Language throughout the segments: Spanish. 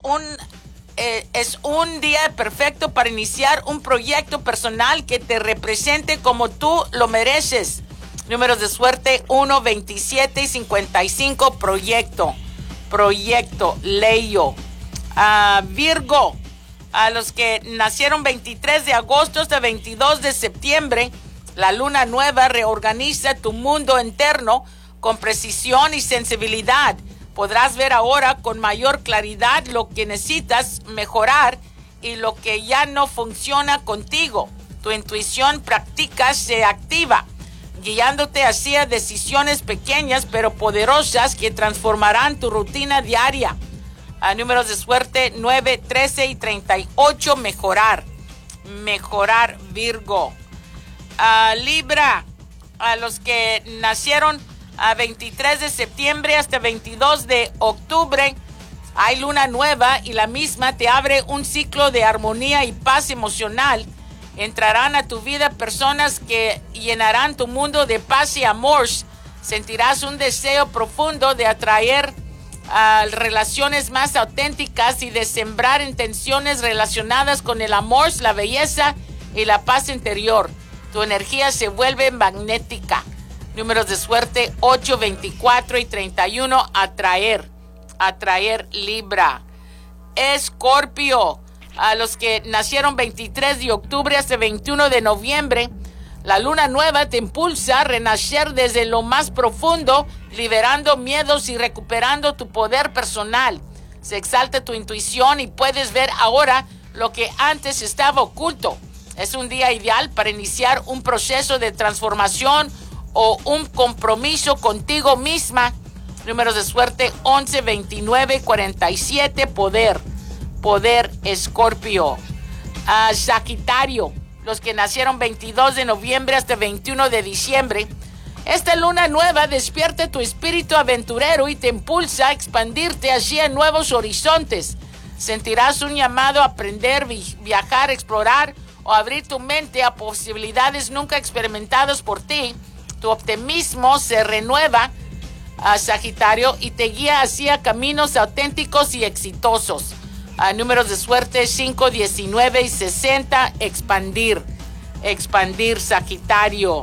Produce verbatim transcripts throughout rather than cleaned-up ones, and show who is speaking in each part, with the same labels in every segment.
Speaker 1: un, eh, es un día perfecto para iniciar un proyecto personal que te represente como tú lo mereces. Números de suerte uno, veintisiete y cincuenta y cinco. Proyecto, proyecto, Leo. Uh, Virgo, a los que nacieron veintitrés de agosto hasta veintidós de septiembre, la luna nueva reorganiza tu mundo interno con precisión y sensibilidad. Podrás ver ahora con mayor claridad lo que necesitas mejorar y lo que ya no funciona contigo. Tu intuición práctica se activa, guiándote hacia decisiones pequeñas pero poderosas que transformarán tu rutina diaria. A números de suerte nueve, trece y treinta y ocho. Mejorar, mejorar, Virgo. A Libra, a los que nacieron a veintitrés de septiembre hasta veintidós de octubre, hay luna nueva y la misma te abre un ciclo de armonía y paz emocional. Entrarán a tu vida personas que llenarán tu mundo de paz y amor. Sentirás un deseo profundo de atraer uh, relaciones más auténticas y de sembrar intenciones relacionadas con el amor, la belleza y la paz interior. Tu energía se vuelve magnética. Números de suerte ocho, veinticuatro y treinta y uno. Atraer, atraer, Libra. Escorpio, a los que nacieron veintitrés de octubre hasta veintiuno de noviembre, la luna nueva te impulsa a renacer desde lo más profundo, liberando miedos y recuperando tu poder personal. Se exalta tu intuición y puedes ver ahora lo que antes estaba oculto. Es un día ideal para iniciar un proceso de transformación o un compromiso contigo misma. Números de suerte once, veintinueve, cuarenta y siete. Poder, poder, Escorpio. Uh, Sagitario, los que nacieron veintidós de noviembre hasta veintiuno de diciembre. Esta luna nueva despierta tu espíritu aventurero y te impulsa a expandirte hacia nuevos horizontes. Sentirás un llamado a aprender, vi- viajar, explorar o abrir tu mente a posibilidades nunca experimentadas por ti. Tu optimismo se renueva, a Sagitario, y te guía hacia caminos auténticos y exitosos. A números de suerte cinco, diecinueve y sesenta. Expandir, expandir, Sagitario.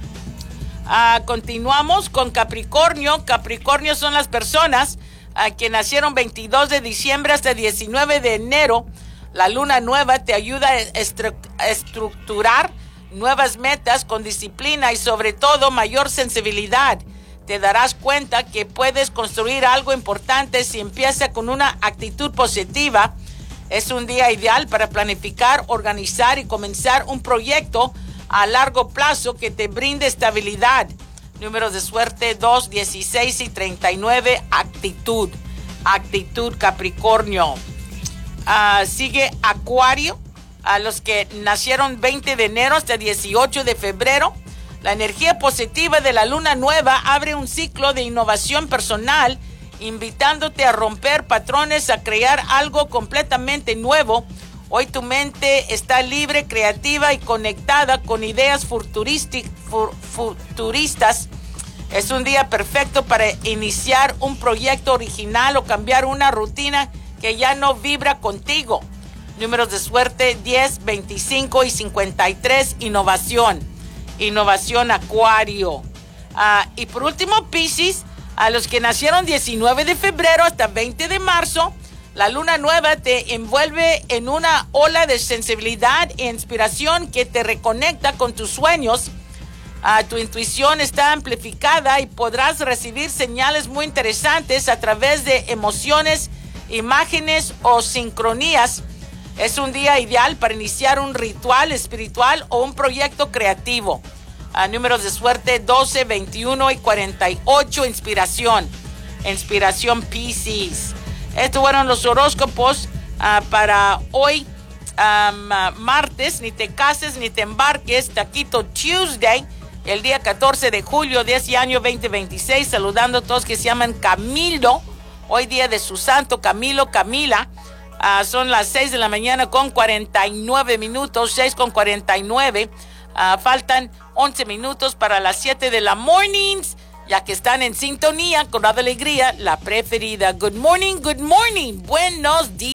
Speaker 1: Ah, continuamos con Capricornio. Capricornio son las personas ah, que nacieron veintidós de diciembre hasta diecinueve de enero. La luna nueva te ayuda a estru- a estructurar nuevas metas con disciplina y sobre todo mayor sensibilidad. Te darás cuenta que puedes construir algo importante si empiezas con una actitud positiva. Es un día ideal para planificar, organizar y comenzar un proyecto a largo plazo que te brinde estabilidad. Números de suerte dos, dieciséis y treinta y nueve. Actitud, actitud, Capricornio. Uh, sigue Acuario, a los que nacieron veinte de enero hasta dieciocho de febrero. La energía positiva de la luna nueva abre un ciclo de innovación personal, invitándote a romper patrones, a crear algo completamente nuevo. Hoy tu mente está libre, creativa y conectada con ideas futuristi- fu- futuristas. Es un día perfecto para iniciar un proyecto original o cambiar una rutina que ya no vibra contigo. Números de suerte diez, veinticinco y cincuenta y tres. Innovación, innovación, Acuario. Uh, y por último, Piscis, a los que nacieron diecinueve de febrero hasta veinte de marzo, la luna nueva te envuelve en una ola de sensibilidad e inspiración que te reconecta con tus sueños. Uh, tu intuición está amplificada y podrás recibir señales muy interesantes a través de emociones, imágenes o sincronías. Es un día ideal para iniciar un ritual espiritual o un proyecto creativo. A números de suerte doce, veintiuno y cuarenta y ocho. Inspiración, inspiración, Piscis. Estos fueron los horóscopos uh, para hoy, um, uh, martes. Ni te cases ni te embarques, Taquito Tuesday, el día catorce de julio de este año veinte veintiséis. Saludando a todos que se llaman Camilo. Hoy día de su santo Camilo, Camila. Uh, son las seis de la mañana con cuarenta y nueve minutos, seis con cuarenta y nueve. Uh, faltan once minutos para las siete de la mornings, ya que están en sintonía con la alegría, la preferida. Good morning, good morning. Buenos días.